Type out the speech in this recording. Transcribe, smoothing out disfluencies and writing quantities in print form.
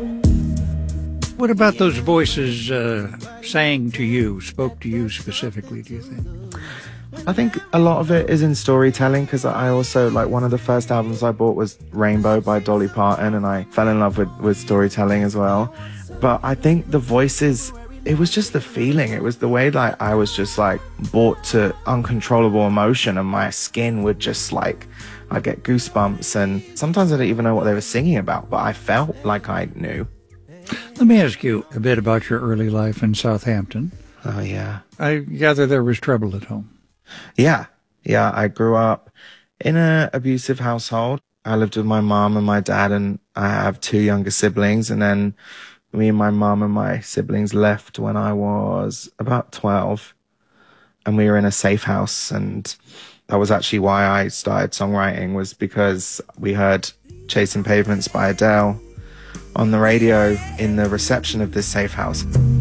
What about those voices sang to you, spoke to you specifically, do you think? I think a lot of it is in storytelling, because I also, like, one of the first albums I bought was Rainbow by Dolly Parton, and I fell in love with storytelling as well. But I think the voices, it was just the feeling. It was the way that I was just, like, brought to uncontrollable emotion, and my skin would just, like, I'd get goosebumps, and sometimes I didn't even know what they were singing about, but I felt like I knew. Let me ask you a bit about your early life in Southampton. Oh, yeah. I gather there was trouble at home. Yeah. I grew up in an abusive household. I lived with my mom and my dad, and I have 2 younger siblings. And then me and my mom and my siblings left when I was about 12. And we were in a safe house. And that was actually why I started songwriting, was because we heard Chasing Pavements by Adele on the radio in the reception of this safe house.